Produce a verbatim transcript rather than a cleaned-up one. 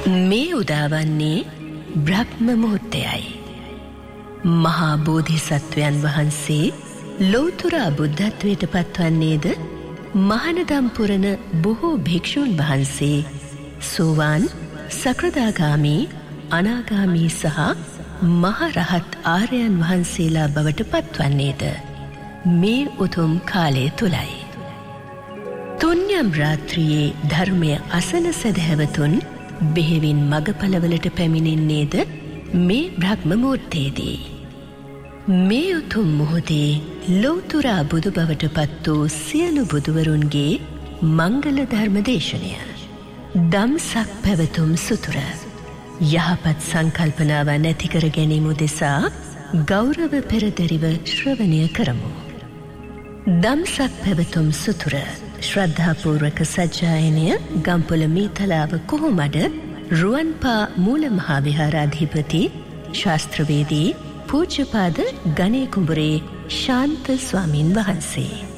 මේ උදාවන්නේ බ්‍රහ්ම මුහුර්තයයි. මහා බෝධිසත්වයන් වහන්සේ ලෞතුරා බුද්ධත්වයට පත්වන්නේද මහණදම් පුරන බොහෝ භික්ෂූන් වහන්සේ සෝවාන්, සකෘදාගාමී, අනාගාමී සහ මහරහත් ආර්යයන් වහන්සේලා බවට පත්වන්නේද මේ උතුම් කාලය තුලයි. තුන්යම් රාත්‍රියේ ධර්මය අසන සදහැවතුන් බෙහෙවින් මගපලවලට පැමිණෙන්නේද මේ බ්‍රහ්ම මුහුර්තයේදී. මේ උතුම් මොහොතේ ලෞතුරා බුදු බවට පත් වූ සියලු බුදුවරුන්ගේ මංගල ධර්ම දේශනය දම්සක් පැවතුම් සුතුර යහපත් සංකල්පනාවන් ඇති කර ගැනීම උදෙසා ගෞරව පෙරදරිව ශ්‍රවණය කරමු. දම්සක් පැවතුම් සුතුර ශ්‍රද්ධාපූර්වක සජ්ජායනය ගම්පොළ මීතලාව කොහොමඩ රුවන්පා මූල මහා විහාරාධිපති ශාස්ත්‍රවේදී පූජ්‍යපාද ගණේ කුඹුරේ ශාන්ත ස්වාමින් වහන්සේ.